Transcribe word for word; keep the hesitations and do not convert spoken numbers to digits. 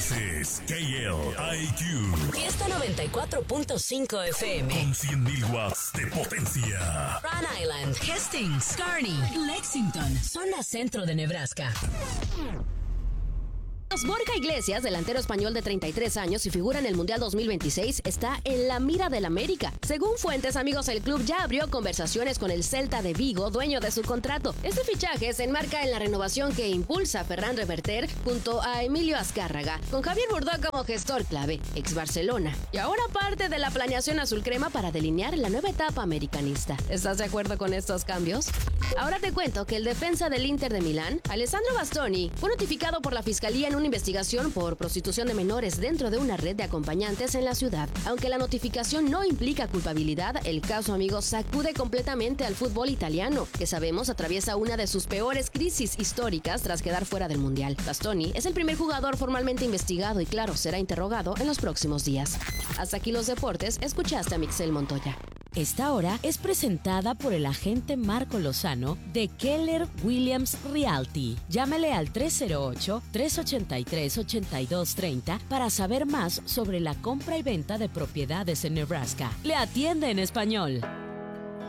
es K L I Q. Fiesta noventa y cuatro punto cinco F M. Con cien mil watts de potencia. Rhode Island, Hastings, Kearney, Lexington, zona centro de Nebraska. Borja Iglesias, delantero español de treinta y tres años y figura en el Mundial dos mil veintiséis, está en la mira del América. Según fuentes, amigos, el club ya abrió conversaciones con el Celta de Vigo, dueño de su contrato. Este fichaje se enmarca en la renovación que impulsa Ferran Reverter junto a Emilio Azcárraga, con Javier Burdó como gestor clave, ex Barcelona, y ahora parte de la planeación azulcrema para delinear la nueva etapa americanista. ¿Estás de acuerdo con estos cambios? Ahora te cuento que el defensa del Inter de Milán, Alessandro Bastoni, fue notificado por la Fiscalía en una investigación por prostitución de menores dentro de una red de acompañantes en la ciudad. Aunque la notificación no implica culpabilidad, el caso, amigos, sacude completamente al fútbol italiano, que sabemos atraviesa una de sus peores crisis históricas tras quedar fuera del Mundial. Bastoni es el primer jugador formalmente investigado y, claro, será interrogado en los próximos días. Hasta aquí los deportes, escuchaste a Mixel Montoya. Esta hora es presentada por el agente Marco Lozano de Keller Williams Realty. Llámale al tres cero ocho, tres ocho tres, ocho dos tres cero para saber más sobre la compra y venta de propiedades en Nebraska. Le atiende en español.